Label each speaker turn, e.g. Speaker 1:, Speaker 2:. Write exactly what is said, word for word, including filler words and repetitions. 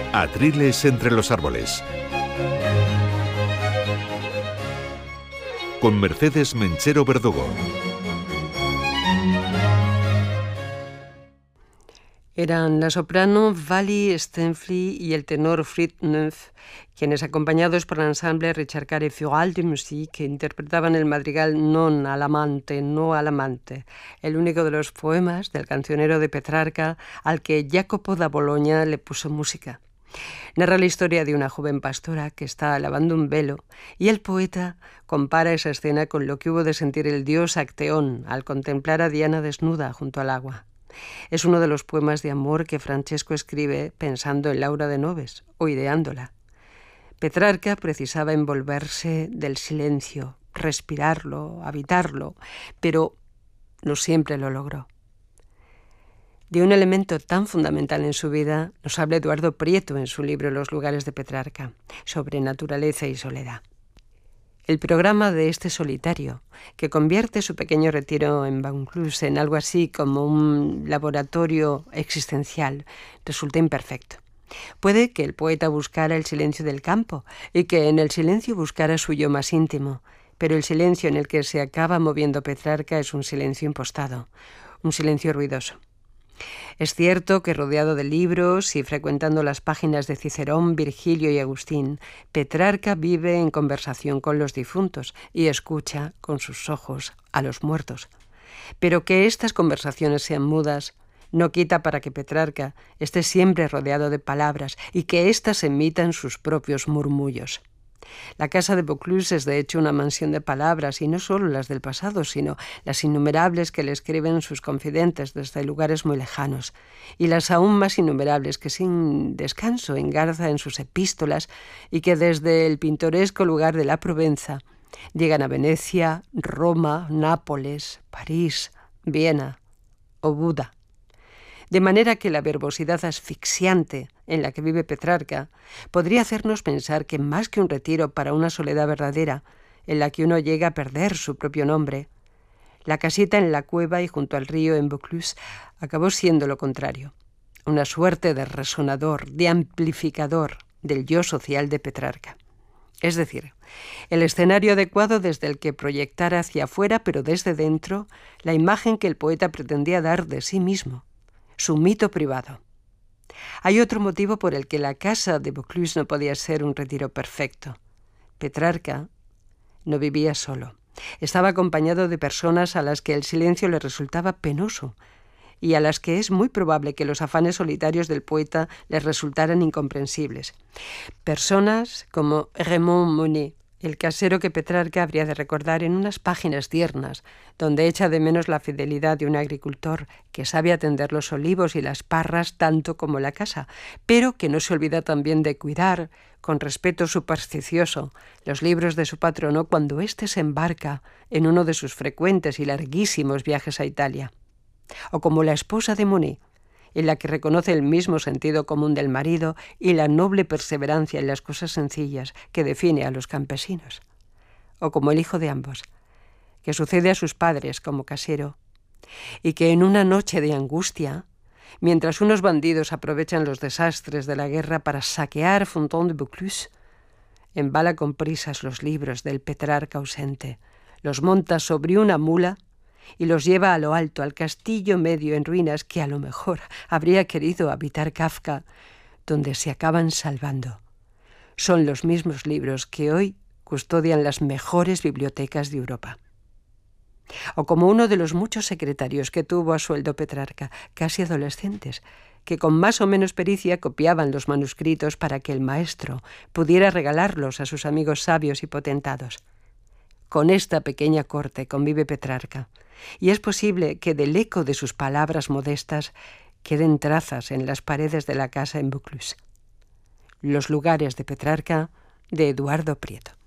Speaker 1: Atriles entre los árboles. Con Mercedes Menchero Verdugo.
Speaker 2: Eran la soprano Vally Stenfly y el tenor Fritz Neuf, quienes, acompañados por el ensamble Richard Carré Choral de Musique, interpretaban el madrigal Non al amante, no al amante, el único de los poemas del cancionero de Petrarca al que Jacopo da Bologna le puso música. Narra la historia de una joven pastora que está lavando un velo y el poeta compara esa escena con lo que hubo de sentir el dios Acteón al contemplar a Diana desnuda junto al agua. Es uno de los poemas de amor que Francesco escribe pensando en Laura de Noves o ideándola. Petrarca precisaba envolverse del silencio, respirarlo, habitarlo, pero no siempre lo logró. De un elemento tan fundamental en su vida nos habla Eduardo Prieto en su libro Los lugares de Petrarca, sobre naturaleza y soledad. El programa de este solitario, que convierte su pequeño retiro en Vaucluse en algo así como un laboratorio existencial, resulta imperfecto. Puede que el poeta buscara el silencio del campo y que en el silencio buscara su yo más íntimo, pero el silencio en el que se acaba moviendo Petrarca es un silencio impostado, un silencio ruidoso. Es cierto que rodeado de libros y frecuentando las páginas de Cicerón, Virgilio y Agustín, Petrarca vive en conversación con los difuntos y escucha con sus ojos a los muertos. Pero que estas conversaciones sean mudas no quita para que Petrarca esté siempre rodeado de palabras y que éstas emitan sus propios murmullos. La casa de Vaucluse es de hecho una mansión de palabras, y no solo las del pasado, sino las innumerables que le escriben sus confidentes desde lugares muy lejanos, y las aún más innumerables que sin descanso engarza en sus epístolas y que desde el pintoresco lugar de la Provenza llegan a Venecia, Roma, Nápoles, París, Viena o Buda. De manera que la verbosidad asfixiante en la que vive Petrarca podría hacernos pensar que más que un retiro para una soledad verdadera, en la que uno llega a perder su propio nombre, la casita en la cueva y junto al río en Vaucluse acabó siendo lo contrario, una suerte de resonador, de amplificador del yo social de Petrarca. Es decir, el escenario adecuado desde el que proyectar hacia afuera, pero desde dentro, la imagen que el poeta pretendía dar de sí mismo, su mito privado. Hay otro motivo por el que la casa de Vaucluse no podía ser un retiro perfecto. Petrarca no vivía solo. Estaba acompañado de personas a las que el silencio le resultaba penoso y a las que es muy probable que los afanes solitarios del poeta les resultaran incomprensibles. Personas como Raymond Monet, el casero que Petrarca habría de recordar en unas páginas tiernas, donde echa de menos la fidelidad de un agricultor que sabe atender los olivos y las parras tanto como la casa, pero que no se olvida también de cuidar, con respeto supersticioso, los libros de su patrono cuando éste se embarca en uno de sus frecuentes y larguísimos viajes a Italia. O como la esposa de Monet, en la que reconoce el mismo sentido común del marido y la noble perseverancia en las cosas sencillas que define a los campesinos. O como el hijo de ambos, que sucede a sus padres como casero, y que en una noche de angustia, mientras unos bandidos aprovechan los desastres de la guerra para saquear Fontaine de Vaucluse, embala con prisas los libros del Petrarca ausente, los monta sobre una mula y los lleva a lo alto, al castillo medio en ruinas que a lo mejor habría querido habitar Kafka, donde se acaban salvando. Son los mismos libros que hoy custodian las mejores bibliotecas de Europa. O como uno de los muchos secretarios que tuvo a sueldo Petrarca, casi adolescentes, que con más o menos pericia copiaban los manuscritos para que el maestro pudiera regalarlos a sus amigos sabios y potentados. Con esta pequeña corte convive Petrarca, y es posible que del eco de sus palabras modestas queden trazas en las paredes de la casa en Vaucluse. Los lugares de Petrarca, de Eduardo Prieto.